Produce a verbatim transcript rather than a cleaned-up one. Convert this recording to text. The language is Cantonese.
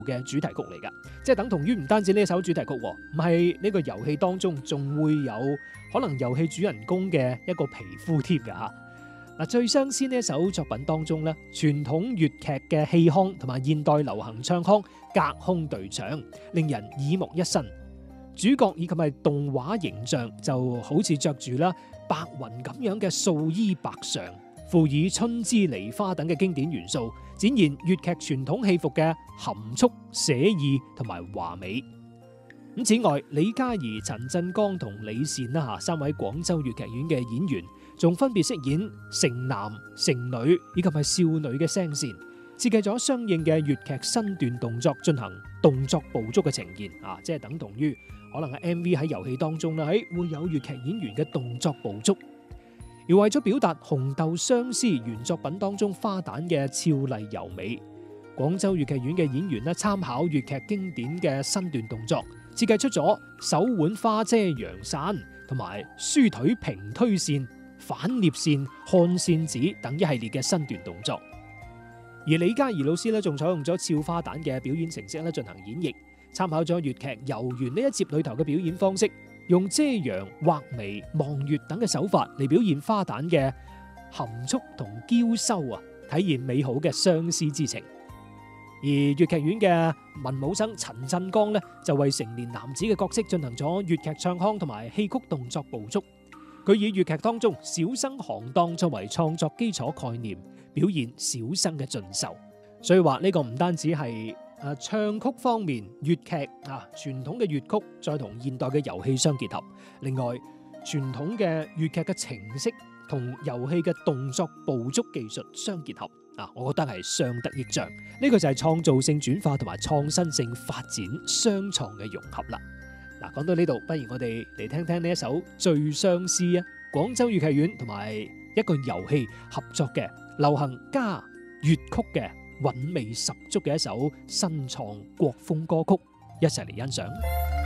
嘅主題曲嚟㗎，即係等同於唔單止呢一首主題曲，唔係呢個遊戲當中仲會有可能遊戲主人公嘅一個皮膚添㗎嚇。嗱，最相先呢一首作品當中咧，傳統粵劇嘅戲腔同埋現代流行唱腔隔空對唱，令人耳目一新。主角以及係動畫形象就好似着住啦白雲咁樣嘅素衣白裳，輔以春之梨花等嘅經典元素，展現粵劇傳統戲服嘅含蓄寫意同埋華美。咁此外，李嘉怡、陳振剛同李善啦吓三位廣州粵劇院嘅演員，仲分別飾演成男、成女以及係少女嘅聲線，設計咗相應嘅粵劇身段動作進行動作捕捉嘅呈現啊，即係等同於可能喺 M V 喺遊戲當中啦，喺會有粵劇演員嘅動作捕捉。而為咗表達紅豆相思原作品當中花旦嘅俏麗柔美，廣州粵劇院嘅演員咧參考粵劇經典嘅身段動作，設計出咗手腕花遮陽傘同埋書腿平推線、反聶線、看線子等一系列嘅身段動作。而李嘉怡老師咧仲採用咗俏花旦嘅表演程式咧進行演繹，參考咗粵劇遊園呢一節裏頭嘅表演方式，用遮陽、畫眉、望月等嘅手法嚟表現花旦嘅含蓄同嬌羞啊，體現美好嘅相思之情。而粵劇院嘅文武生陳振剛呢，就為成年男子嘅角色進行咗粵劇唱腔同埋戲曲動作捕捉。佢以粵劇當中小生行當作為創作基礎概念，表現小生嘅進修。所以話呢個唔單止係誒唱曲方面粵劇啊傳統嘅粵曲，再同現代嘅遊戲相結合。另外傳統嘅粵劇嘅程式同遊戲嘅動作捕捉技術相結合。啊，我覺得係相得益彰，呢個就係創造性轉化同埋創新性發展雙創嘅融合啦。嗱，講到呢度，不如我哋嚟聽聽呢一首《最相思》啊，廣州粵劇院同埋一個遊戲合作嘅流行加粵曲嘅韻味十足嘅一首新創國風歌曲，一齊嚟欣賞。